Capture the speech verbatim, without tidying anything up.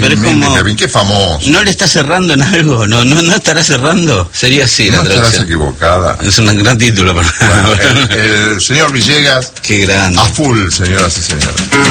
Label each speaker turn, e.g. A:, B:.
A: pero es como...
B: Kevin, qué famoso.
A: ¿No le está cerrando en algo? ¿No no, no estará cerrando? Sería así
B: no
A: la traducción.
B: estarás equivocada.
A: Es un gran título.
B: Bueno, el, el señor Villegas.
A: Qué grande.
B: A full, señoras y señores.